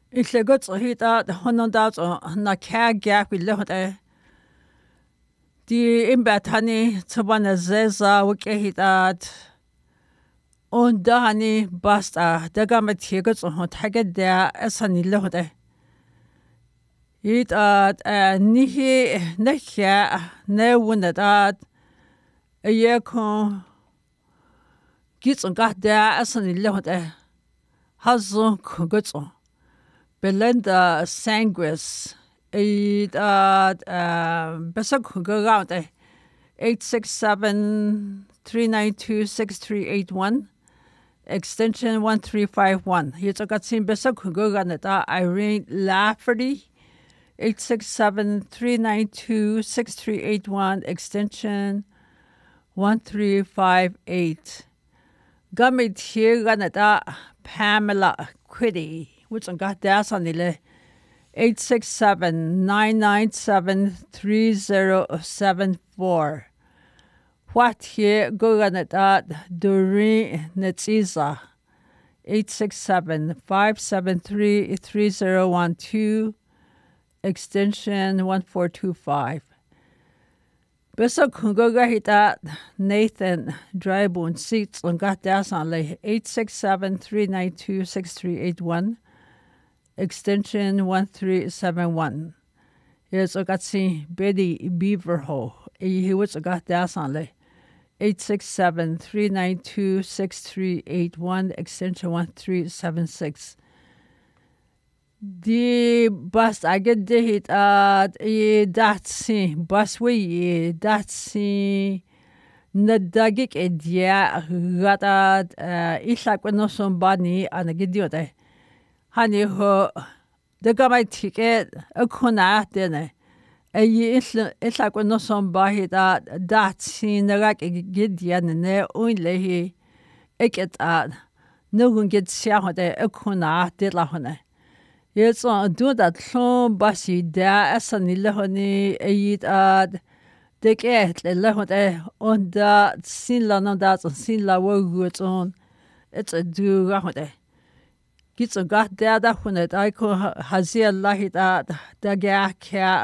Illaguts hita honondas na kagak willote. Die imbatani tabana zeza wikihitat. Ondahani basta dagamatiguts on tagada esanillote. It nihi nehya ne wundat a yekon gits on got there esanillote. Hazon guts on. Belinda Sangris, Besok Gagante, 867-392-6381, extension 1351. Here's a Gatsin Besok Gaganeta, Irene Lafferty, 867-392-6381, extension 1358. Gamit here Ganeta, Pamela Quiddy. Which on got das on the 867-997-3074. What here go on at during Netziza 867-573-3012 extension 1425. Besa kungoga hita Nathan Drybone seats on got das on the 867-392-6381. Extension 1371. Here's Ogatsi Betty Beaverho. He was a got das on le 867-392-6381, extension 1376. The bus I get the hit datsi bus we datsi nadagik edia gata isak no somebody and a gidiote. Honey, ho, the got my ticket, a cona dinner. It's like when no somebody that seen the rack Gideon and there only he get at no one gets shouted a cona de la honey. Yes, do that some bassy there as an illahony a eat at the get a lahode on that sin la no that's a sin la words on. It's a do rahode. Gits a got there that when it I could hazia lahit at the gak